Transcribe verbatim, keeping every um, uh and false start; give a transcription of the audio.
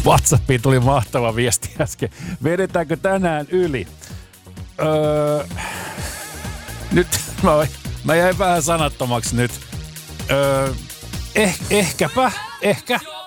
WhatsAppiin tuli mahtava viesti äsken. Vedetäänkö tänään yli? Öö, nyt mä, mä jäin vähän sanattomaksi nyt. Öö, eh, ehkäpä, ehkä.